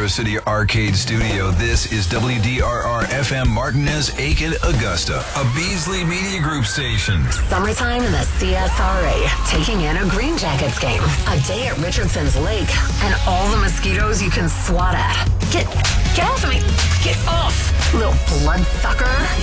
River City Arcade Studio. This is WDRR FM Martinez, Aiken, Augusta, a Beasley Media Group station. Summertime in the CSRA, taking in a Green Jackets game, a day at Richardson's Lake, and all the mosquitoes you can swat at. Get off of me! Get off! Little bloodsucker.